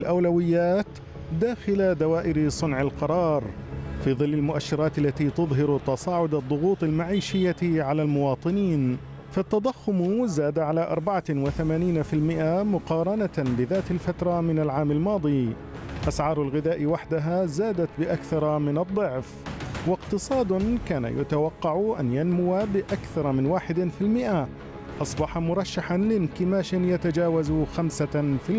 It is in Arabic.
الأولويات داخل دوائر صنع القرار في ظل المؤشرات التي تظهر تصاعد الضغوط المعيشية على المواطنين. فالتضخم زاد على 84% مقارنة بذات الفترة من العام الماضي. أسعار الغذاء وحدها زادت بأكثر من الضعف، واقتصاد كان يتوقع أن ينمو بأكثر من 1% أصبح مرشحا لانكماش يتجاوز 5%.